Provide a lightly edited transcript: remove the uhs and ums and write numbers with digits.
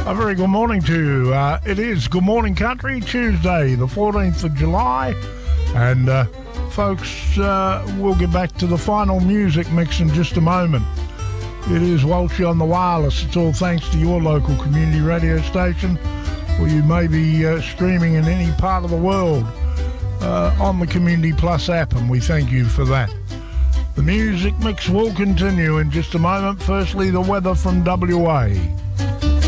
A very good morning to you. It is Good Morning Country, Tuesday, the 14th of July. And, folks, we'll get back to the final music mix in just a moment. It is Walshy on the wireless. It's all thanks to your local community radio station, or you may be streaming in any part of the world on the Community Plus app, and we thank you for that. The music mix will continue in just a moment. Firstly, the weather from WA.